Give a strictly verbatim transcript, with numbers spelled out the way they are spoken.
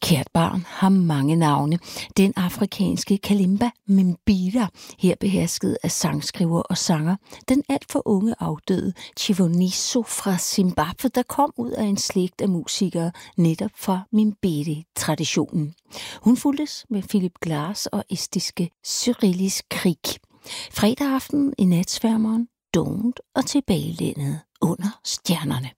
Kært barn har mange navne. Den afrikanske kalimba Mbida, her behersket af sangskriver og sanger. Den alt for unge afdøde Chivoniso fra Zimbabwe, der kom ud af en slægt af musikere netop fra Mbidi-traditionen. Hun fulgtes med Philip Glass og estiske Cyrillis Krig. Fredag aften i Natsværmeren, Don't og tilbagelænet under stjernerne.